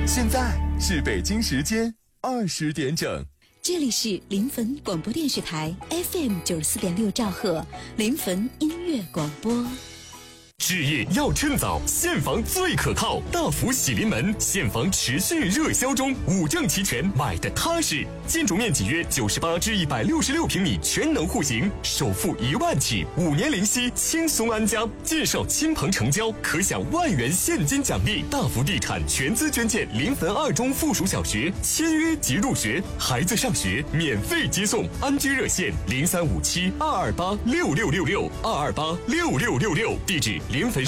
现在是北京时间20点整。 这里是临汾广播电视台 FM 94.6兆赫临汾音乐广播。 置业要趁早，现房最可靠。大福喜临门，现房持续热销中，5证齐全，买的踏实。建筑面积约98至166平米，全能户型，首付1万起，5年零息，轻松安家。介绍亲朋成交，可享1万元现金奖励。大福地产全资捐建临汾2中附属小学，签约即入学，孩子上学免费接送。安居热线035722826666，2286666，地址临汾